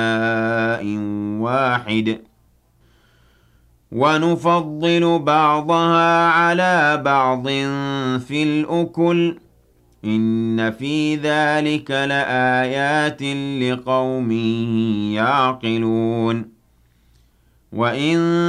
واحد ونفضل بعضها على بعض في الأكل إن في ذلك لآيات لقوم يعقلون وإن